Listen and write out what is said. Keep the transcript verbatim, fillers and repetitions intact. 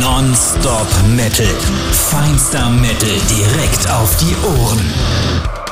Non-Stop Metal. Feinster Metal direkt auf die Ohren.